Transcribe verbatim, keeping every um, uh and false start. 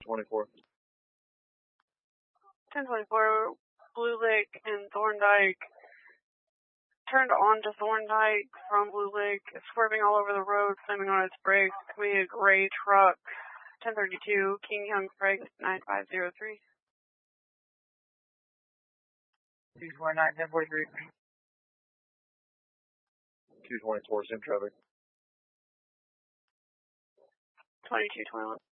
twenty-four. ten twenty-four, Blue Lake and Thorndike. Turned onto Thorndike from Blue Lake, swerving all over the road, slamming on its brakes, coming a gray truck. ten thirty-two, King Young Freight, nine five zero three. two twenty-nine, ten forty-three. two twenty-four, same traffic. twenty-two twenty-one.